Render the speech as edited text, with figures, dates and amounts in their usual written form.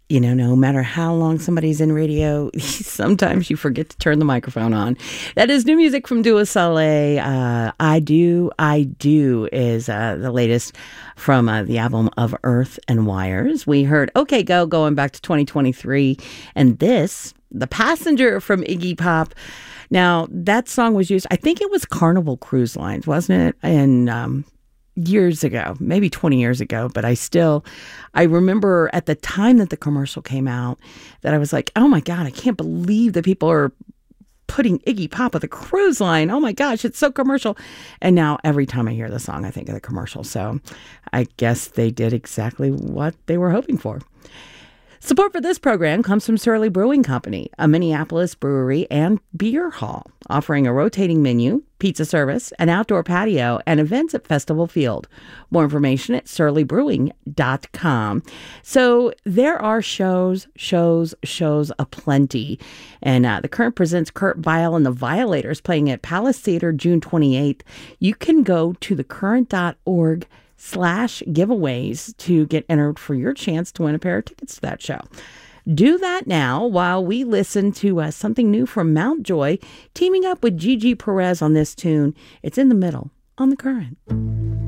No matter how long somebody's in radio, sometimes you forget to turn the microphone on. That is new music from Dua Saleh. I Do is the latest from the album of Earth and Wires. We heard OK Go going back to 2023. And this, The Passenger from Iggy Pop. Now, that song was used, I think it was Carnival Cruise Lines, wasn't it? And years ago, maybe 20 years ago, but I remember at the time that the commercial came out that I was like, oh my God, I can't believe that people are putting Iggy Pop with a cruise line. Oh my gosh, it's so commercial. And now every time I hear the song, I think of the commercial. So I guess they did exactly what they were hoping for. Support for this program comes from Surly Brewing Company, a Minneapolis brewery and beer hall, offering a rotating menu, pizza service, an outdoor patio, and events at Festival Field. More information at surlybrewing.com. So there are shows aplenty. And the Current presents Kurt Vile and the Violators playing at Palace Theater June 28th. You can go to thecurrent.org/giveaways to get entered for your chance to win a pair of tickets to that show. Do that now while we listen to something new from Mountjoy, teaming up with Gigi Perez on this tune. It's In the Middle on The Current.